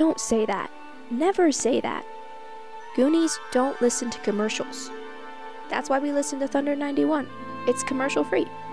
Don't say that. Never say that. Goonies don't listen to commercials. That's why we listen to Thunder 91. It's commercial free.